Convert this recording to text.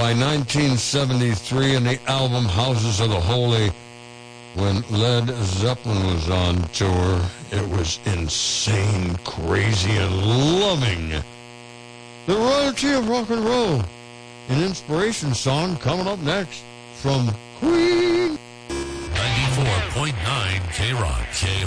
By 1973, in the album Houses of the Holy, when Led Zeppelin was on tour, it was insane, crazy, and loving. The royalty of rock and roll. An inspiration song coming up next from Queen. 94.9 K-Rock.